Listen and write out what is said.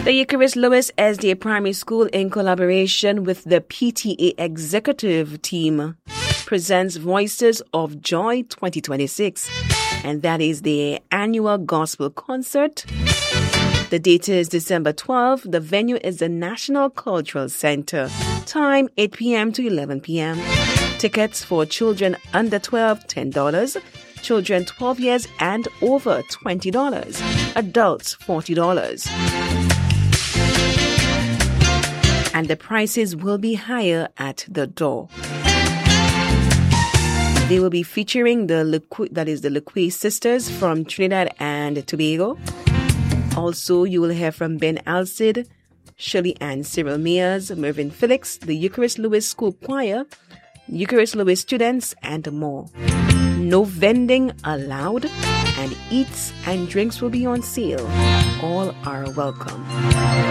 The Eucharist Lewis SDA Primary School, in collaboration with the PTA executive team, presents Voices of Joy 2026, and that is the annual gospel concert. The date is December 12th. The venue is the National Cultural Center. Time 8 p.m. to 11 p.m. Tickets for children under 12, $10. Children 12 years and over, $20. Adults, $40. And the prices will be higher at the door. They will be featuring the Lequay sisters from Trinidad and Tobago. Also, you will hear from Ben Alcid, Shirley and Cyril Mears, Mervyn Felix, the Eucharist Lewis School Choir, Eucharist Lewis students, and more. No vending allowed, and eats and drinks will be on sale. All are welcome.